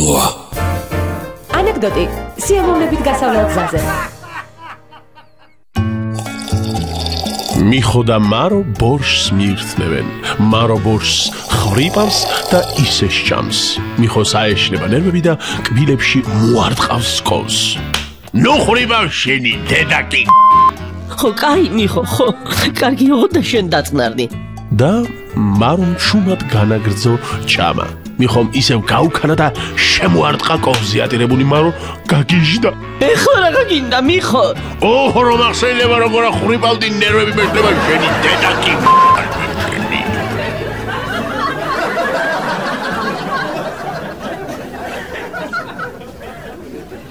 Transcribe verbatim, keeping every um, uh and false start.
მომხდელოა. ანეკდოტი სიამოვნებით გასავლელ გზაზე. მიხო და მარო ბორშს მიირთმევენ. მარო ბორშს ხრიპავს და ისე სჭამს. მიხოს აეშლება ნერვები და კბილებში მოარტყავს სკოლს. ნუ ხრიპავ შენი დედაკი. ხო, კაი, მიხო, ხო, კარგი ოღონდ და შენ დაწნარდი. და მარომ შუმად განაგრძო ჭამა. მიხომ ისევ გაუქანა და შემოარტყა კოვზი ატირებული მარო გაგიჟდა. ეხლა რა გაგინდა, მიხო? ოჰ, რომ ახსენდება როგორ ხრიპავდი ნერვები მეშლება შენი დედაკი.